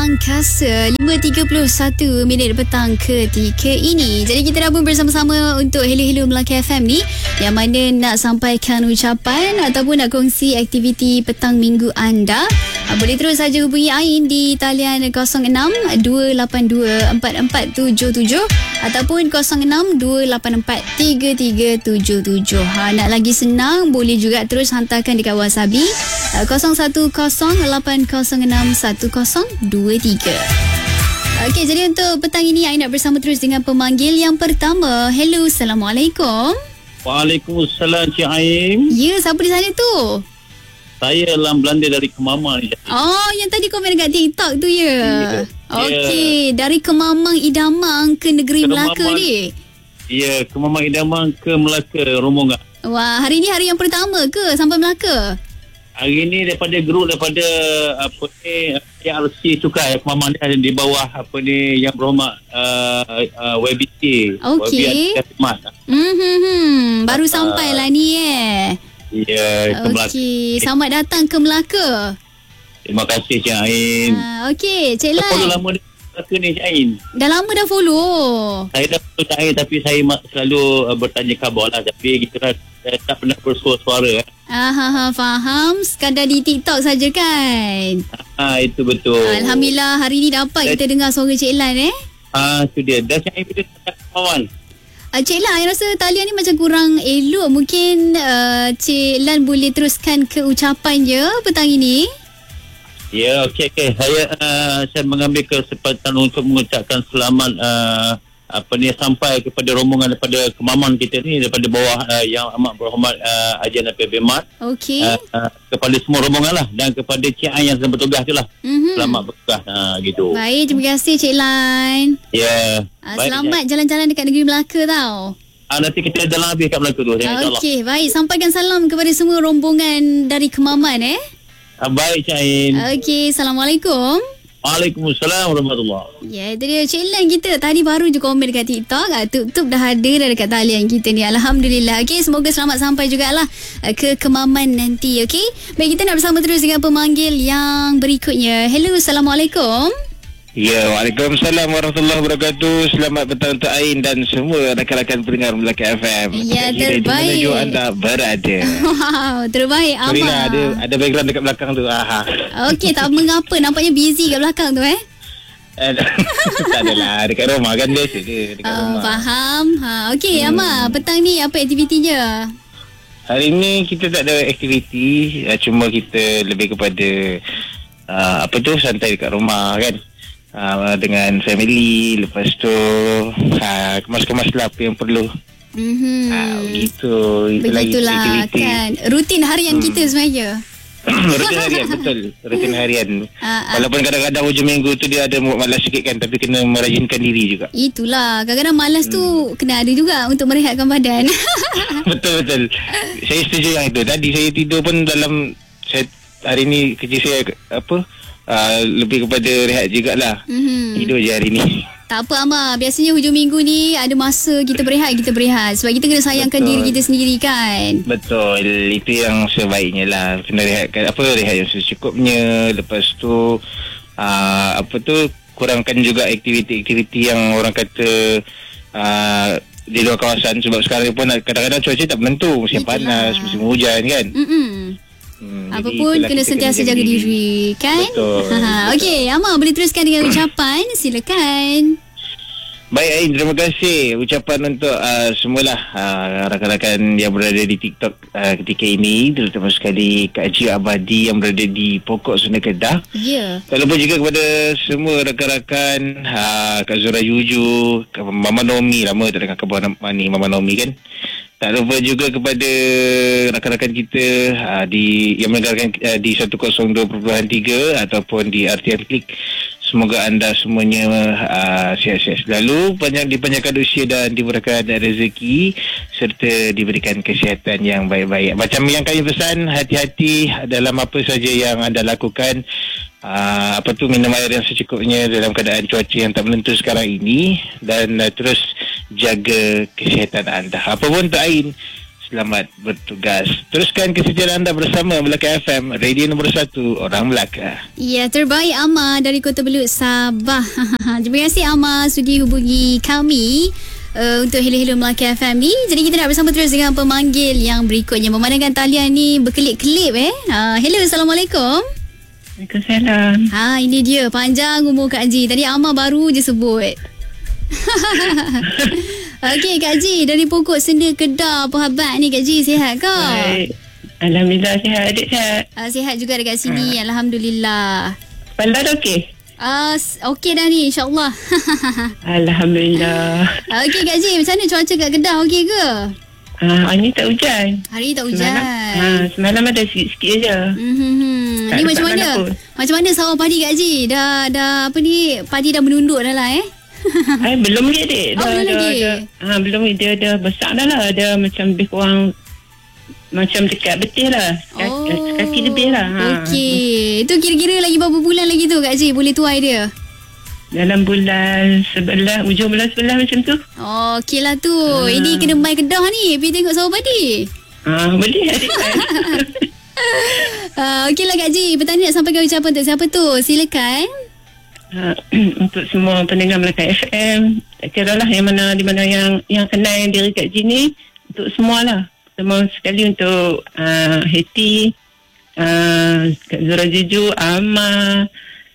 Angkasa 5.31 minit petang ketika ini. Jadi kita dah pun bersama-sama untuk Hello Melaka FM ni, yang mana nak sampaikan ucapan ataupun nak kongsi aktiviti petang minggu anda. Boleh terus saja hubungi Ain di talian 06-282-4477 ataupun 06-284-3377. Nak lagi senang, boleh juga terus hantarkan dekat WhatsApp 0108061023. Okey, jadi untuk petang ini Ain nak bersama terus dengan pemanggil yang pertama. Hello, Assalamualaikum. Waalaikumsalam, Cik Aim. Ya, siapa di sana tu? Saya Lam Belanda dari Kemamang ni. Oh, yang tadi komen dekat TikTok tu ya? Ya. Okey, dari Kemamang Idamang ke negeri Melaka ni? Ya, Kemamang Idamang ke Melaka, rombongan. Wah, hari ni hari yang pertama ke sampai Melaka? Hari ni daripada grup daripada KRC Cukai Kemamang ni, ada di bawah yang berhormat WBT. Okey. Baru sampai lah ni Ya, ke Melaka. Okey, selamat datang ke Melaka. Terima kasih, Cik Ain. Okey, Cik Lai. Follow lama di Melaka ni, Cik Ain. Dah lama dah follow. Saya dah follow Cik Ain, tapi saya selalu bertanya khabar lah. Tapi kita tak pernah bersuara-suara. Faham. Sekadar di TikTok saja kan? Itu betul. Alhamdulillah, hari ni dapat kita dengar suara Cik Lan Itu dia. Dah Cik Ain bila kawan. Cik Lan, saya rasa talian ni macam kurang elok. Mungkin Cik Lan boleh teruskan ke ucapan je petang ini. Ya, okey. Saya mengambil kesempatan untuk mengucapkan selamat sampai kepada rombongan daripada Kemamang kita ni, daripada bawah yang amat berhormat Ajian Napi Mat. Okey. Kepada semua rombongan lah, dan kepada Cik Ain yang sedang bertugas tu lah. Selamat bertugas gitu. Baik, terima kasih Cik Lan. Ya. Selamat jalan-jalan dekat negeri Melaka tau. Nanti kita jalan habis kat Melaka tu. Okey, baik. Sampaikan salam kepada semua rombongan dari Kemaman Baik, Cik Ain. Okey, Assalamualaikum. Waalaikumsalam warahmatullahi. Ya, itu dia Cik Lan kita. Tadi baru je komen dekat TikTok. Tup dah ada dah dekat talian kita ni. Alhamdulillah. Okey, semoga selamat sampai jugalah ke Kemaman nanti. Okey. Baik, kita nak bersama terus dengan pemanggil yang berikutnya. Hello, Assalamualaikum. Ya, Waalaikumsalam warahmatullahi wabarakatuh. Selamat petang untuk Ain dan semua rakan-rakan pendengar Melaka FM. Ya, terbaik. Di mana juga anda berada. Wow, terbaik. Sorry lah, ada background dekat belakang tu. Okey, tak mengapa. Nampaknya busy kat belakang tu Tak adalah, dekat rumah kan biasa je. Dekat rumah. Faham. Okey, Amar, petang ni apa aktivitinya? Hari ni kita tak ada aktiviti. Cuma kita lebih kepada santai dekat rumah kan. Dengan family. Lepas tu kemas-kemas lah apa yang perlu. Begitulah kan. Rutin harian kita sebenarnya. Rutin harian, betul. Rutin harian. Walaupun kadang-kadang hujung minggu tu dia ada malas sikit kan, tapi kena merajinkan diri juga. Itulah, kadang-kadang malas tu kena ada juga untuk merehatkan badan. Betul. Saya setuju yang itu. Tadi saya tidur pun hari ni kerja saya lebih kepada rehat jugalah. Tidur je hari ni. Tak apa Amar, biasanya hujung minggu ni ada masa kita berehat. Sebab kita kena sayangkan diri kita sendiri kan. Betul, itu yang sebaiknya lah. Kena rehat yang secukupnya. Lepas tu kurangkan juga aktiviti-aktiviti yang orang kata di luar kawasan. Sebab sekarang pun kadang-kadang cuaca tak menentu. Musim panas, musim hujan kan. Apa pun kena sentiasa jaga diri kan. Betul. Okey, Amar boleh teruskan dengan ucapan. Silakan. Baik Ain, terima kasih ucapan untuk semualah rakan-rakan yang berada di TikTok ketika ini, terutama sekali Kak Haji Abadi yang berada di Pokok Sunda Kedah. Ya. Tak lupa juga kepada semua rakan-rakan Kak Zura Yuju, Mama Nomi, lama tak dengar khabar ni Mama Nomi kan. Tak lupa juga kepada rakan-rakan kita yang mendengarkan di 102.3 ataupun di RTM Klik. Semoga anda semuanya sihat-sihat selalu, dipanjangkan usia dan diberikan rezeki serta diberikan kesihatan yang baik-baik. Macam yang kami pesan, hati-hati dalam apa saja yang anda lakukan. Minum air yang secukupnya dalam keadaan cuaca yang tak menentu sekarang ini, dan terus jaga kesihatan anda. Apa pun Tok Ain, selamat bertugas. Teruskan kesetiaan anda bersama Melaka FM, radio nombor 1 orang Melaka. Ya, terbaik Amar dari Kota Belud, Sabah. Terima kasih Amar sudi hubungi kami untuk Hello Melaka FM ni. Jadi kita nak bersama terus dengan pemanggil yang berikutnya. Memandangkan talian ni berkelip-kelip Hello, Assalamualaikum. Waalaikumsalam. Ini dia panjang umur Kak Ji. Tadi Amar baru je sebut. Okey Kak Ji, dari Pokok Senda Kedah, apa khabar ni Kak Ji? Sihat ke? Baik. Alhamdulillah sihat, adik sihat. Sihat juga dekat sini, Alhamdulillah. Pandai okey? Okey dah ni, insyaAllah. Alhamdulillah. Okey Kak Ji, macam mana cuaca kat Kedah, okey ke? Hari ni tak hujan. Hari ni tak hujan. Semalam ada sikit-sikit je. Ni macam mana? Macam mana sawah padi Kak Ji? Dah apa ni, padi dah menunduk dah lah Belum lagi adik. Belum lagi? Belum lagi. Dia dah besar dah lah. Dia macam lebih kurang macam dekat betis lah. Kaki lebih lah. Okey. Itu kira-kira lagi berapa bulan lagi tu Kak Ji? Boleh tuai dia? Dalam bulan 11, ujung bulan 11 macam tu. Okey lah tu. Ini kena mai Kedah ni. Pergi tengok sawah padi. Boleh adik. Okey lah Kak Ji. Petang ni nak sampaikan ucapan untuk siapa tu? Silakan. Untuk semua pendengar Melaka FM, tak kira lah yang mana di mana yang kenal diri Kak Ji ni, untuk semualah. Semua sekali untuk Heti, Kak Zura Juju, Amma,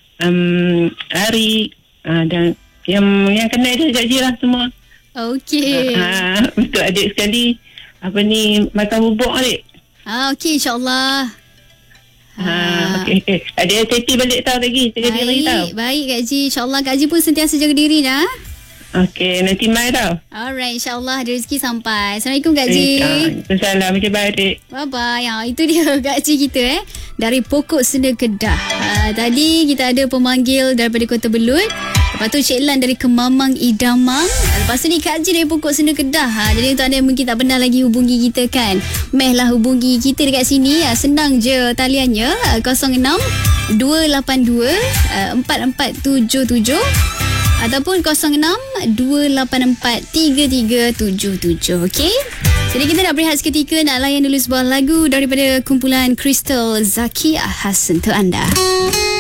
Ari, dan yang kenal diri Kak Ji lah semua. Okey. Untuk adik sekali, makan bubuk adik. Okey, insyaAllah. Okey. Ada Teti balik tau lagi. Baik Kak Ji. InsyaAllah Kak Ji pun sentiasa jaga diri dah. Okey, nanti mai tau. Alright, insyaAllah ada rezeki sampai. Assalamualaikum Kak Ji. Waalaikumsalam. Okey, bye adik. Bye-bye. Itu dia Kak Ji kita dari Pokok Senda Kedah. Tadi kita ada pemanggil daripada Kota Belud. Lepas tu Cik Lan dari Kemamang Idamang. Lepas tu ni Kak Ji dari Pokok Senda Kedah. Jadi untuk anda yang mungkin tak pernah lagi hubungi kita kan, mehlah hubungi kita dekat sini. Senang je taliannya 06 282 4477 ataupun 06 284 3377. Okey. Jadi kita nak berehat seketika, nak layan dulu sebuah lagu daripada kumpulan Crystal Zakiah khas untuk anda.